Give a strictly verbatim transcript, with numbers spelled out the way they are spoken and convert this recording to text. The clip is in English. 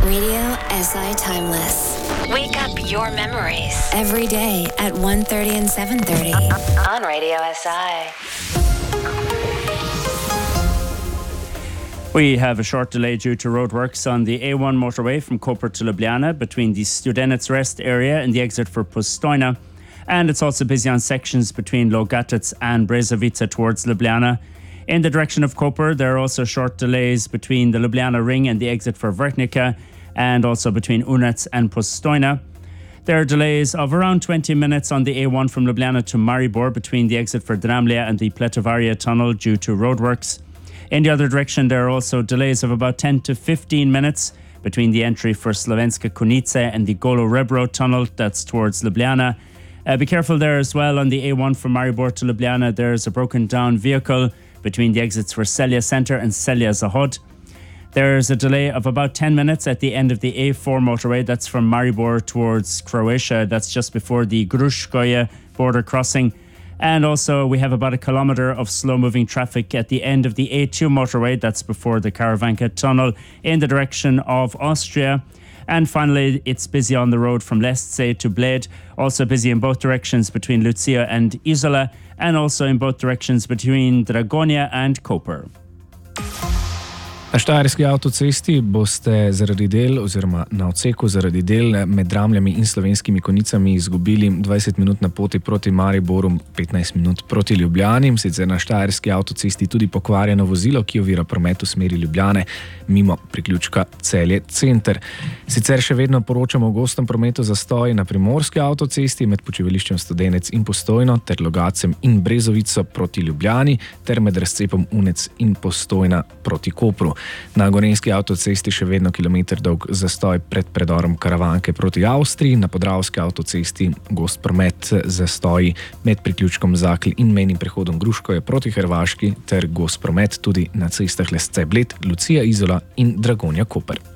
Radio S I Timeless. Wake up your memories. Every day at one thirty and seven thirty. On Radio S I. We have a short delay due to roadworks on the A one motorway from Koper to Ljubljana between the Studenec Rest area and the exit for Postojna. And it's also busy on sections between Logatec and Brezovica towards Ljubljana. In the direction of Koper, there are also short delays between the Ljubljana Ring and the exit for Vrhnica, and also between Unec and Postojna. There are delays of around twenty minutes on the A one from Ljubljana to Maribor between the exit for Dramlja and the Pletovaria tunnel due to roadworks. In the other direction, there are also delays of about ten to fifteen minutes between the entry for Slovenska Konjica and the Golo Rebro tunnel, that's towards Ljubljana. Uh, be careful there as well on the A one from Maribor to Ljubljana. There's a broken down vehicle between the exits for Celje Center and Celje Zahod. There's a delay of about ten minutes at the end of the A four motorway, that's from Maribor towards Croatia. That's just before the Gruškoje border crossing. And also we have about a kilometre of slow-moving traffic at the end of the A two motorway, that's before the Karavanka tunnel in the direction of Austria. And finally, it's busy on the road from Lesce to Bled, also busy in both directions between Lucia and Isola, and also in both directions between Dragonja and Koper. Na štajerski avtocesti boste zaradi del oziroma na odseku zaradi del med Dramljami in Slovenskimi Konjicami izgubili dvajset minut na poti proti Mariboru, petnajst minut proti Ljubljani. Sicer na štajerski avtocesti tudi pokvarjeno vozilo, ki ovira promet v smeri Ljubljane mimo priključka Celje Center. Sicer še vedno poročamo o gostem prometu zastoji na primorski avtocesti med počivališčem Studenec in Postojno ter Logacem in Brezovico proti Ljubljani ter med razcepom Unec in Postojna proti Kopru. Na gorenjski avtocesti še vedno kilometer dolg zastoj pred predorom Karavanke proti Avstriji, na podravski avtocesti gost promet zastoji med priključkom Zakl in mejnim prehodom Gruškoje proti Hrvaški ter gost promet tudi na cestah Lesce Bled, Lucija Izola in Dragonja Koper.